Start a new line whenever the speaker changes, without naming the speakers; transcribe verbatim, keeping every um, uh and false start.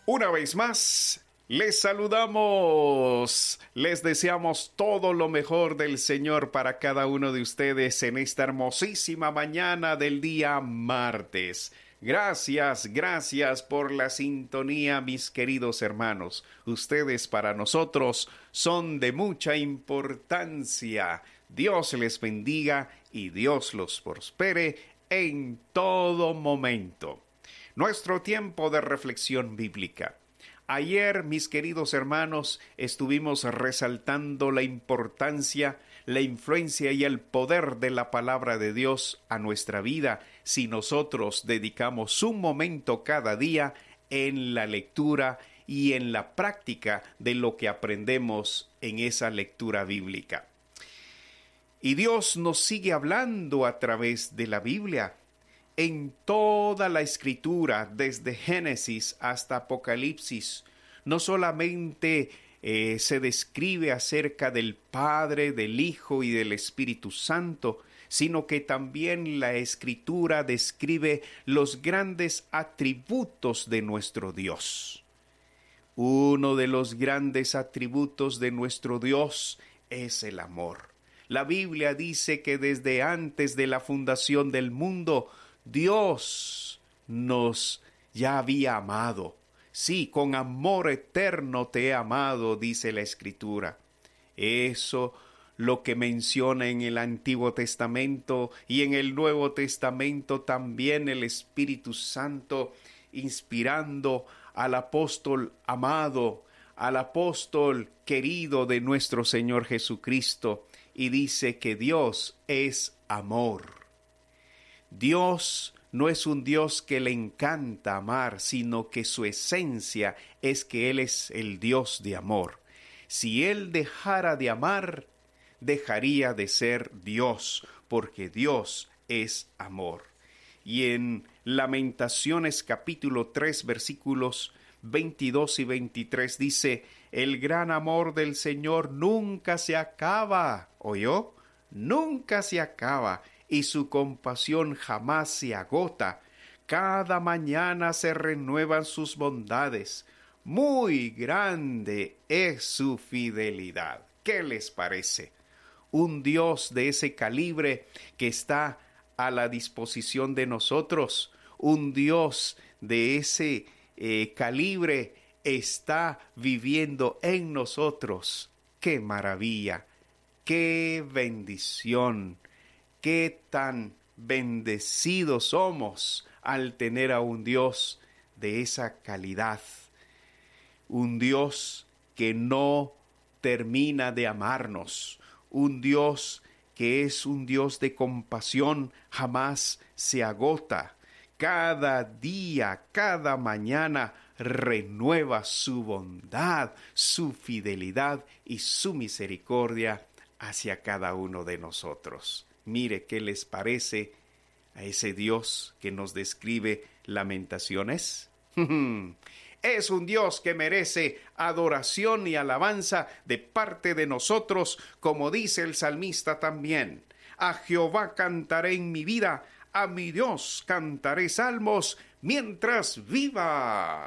Una vez más, les saludamos, les deseamos todo lo mejor del Señor para cada uno de ustedes en esta hermosísima mañana del día martes. Gracias, gracias por la sintonía, mis queridos hermanos. Ustedes para nosotros son de mucha importancia. Dios les bendiga y Dios los prospere en todo momento. Nuestro tiempo de reflexión bíblica. Ayer, mis queridos hermanos, estuvimos resaltando la importancia, la influencia y el poder de la palabra de Dios a nuestra vida si nosotros dedicamos un momento cada día en la lectura y en la práctica de lo que aprendemos en esa lectura bíblica. Y Dios nos sigue hablando a través de la Biblia. En toda la Escritura, desde Génesis hasta Apocalipsis, no solamente eh, se describe acerca del Padre, del Hijo y del Espíritu Santo, sino que también la Escritura describe los grandes atributos de nuestro Dios. Uno de los grandes atributos de nuestro Dios es el amor. La Biblia dice que desde antes de la fundación del mundo, Dios nos ya había amado. Sí, con amor eterno te he amado, dice la Escritura. Eso lo que menciona en el Antiguo Testamento y en el Nuevo Testamento también el Espíritu Santo, inspirando al apóstol amado, al apóstol querido de nuestro Señor Jesucristo, y dice que Dios es amor. Dios no es un Dios que le encanta amar, sino que su esencia es que Él es el Dios de amor. Si Él dejara de amar, dejaría de ser Dios, porque Dios es amor. Y en Lamentaciones capítulo tres, versículos veintidós y veintitrés dice, el gran amor del Señor nunca se acaba. ¿Oyó? Nunca se acaba. Y su compasión jamás se agota. Cada mañana se renuevan sus bondades. Muy grande es su fidelidad. ¿Qué les parece? Un Dios de ese calibre que está a la disposición de nosotros. Un Dios de ese eh, calibre está viviendo en nosotros. ¡Qué maravilla! ¡Qué bendición! Qué tan bendecidos somos al tener a un Dios de esa calidad. Un Dios que no termina de amarnos. Un Dios que es un Dios de compasión, jamás se agota. Cada día, cada mañana renueva su bondad, su fidelidad y su misericordia hacia cada uno de nosotros. Mire qué les parece a ese Dios que nos describe Lamentaciones. Es un Dios que merece adoración y alabanza de parte de nosotros, como dice el salmista también. A Jehová cantaré en mi vida, a mi Dios cantaré salmos mientras viva.